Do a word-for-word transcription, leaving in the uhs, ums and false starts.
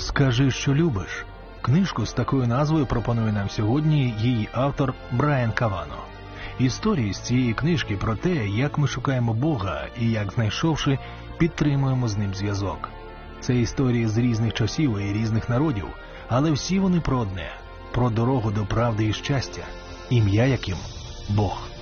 Скажи, що любиш. Книжку з такою назвою пропонує нам сьогодні її автор Брайан Кавано. Історії з цієї книжки про те, як ми шукаємо Бога і як, знайшовши, підтримуємо з ним зв'язок. Це історії з різних часів і різних народів, але всі вони про одне – про дорогу до правди і щастя, ім'я яким – Бог.